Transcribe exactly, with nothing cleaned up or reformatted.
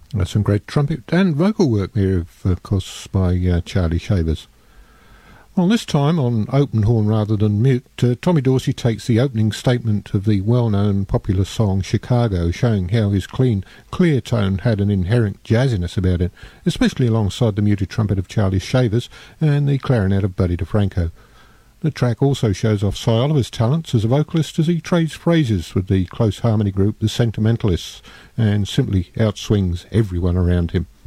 That's some great trumpet and vocal work there, of, of course, by uh, Charlie Shavers. Well, this time on open horn rather than mute, uh, Tommy Dorsey takes the opening statement of the well-known popular song Chicago, showing how his clean, clear tone had an inherent jazziness about it, especially alongside the muted trumpet of Charlie Shavers and the clarinet of Buddy DeFranco. The track also shows off Cy Oliver's talents as a vocalist as he trades phrases with the close harmony group The Sentimentalists and simply outswings everyone around him.